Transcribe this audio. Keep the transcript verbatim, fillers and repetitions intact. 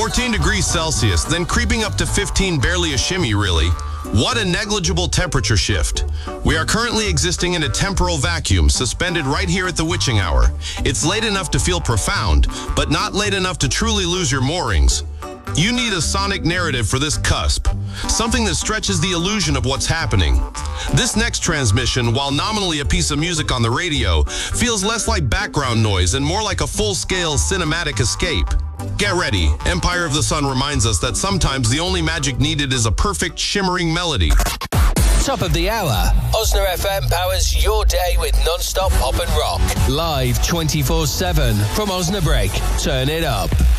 fourteen degrees Celsius, then creeping up to fifteen, barely a shimmy really. What a negligible temperature shift. We are currently existing in a temporal vacuum, suspended right here at the witching hour. It's late enough to feel profound, but not late enough to truly lose your moorings. You need a sonic narrative for this cusp, something that stretches the illusion of what's happening. This next transmission, while nominally a piece of music on the radio, feels less like background noise and more like a full-scale cinematic escape. Get ready. Empire of the Sun reminds us that sometimes the only magic needed is a perfect, shimmering melody. Top of the hour. Osna F M powers your day with non-stop pop and rock. Live twenty-four seven from Osnabrück. Turn it up.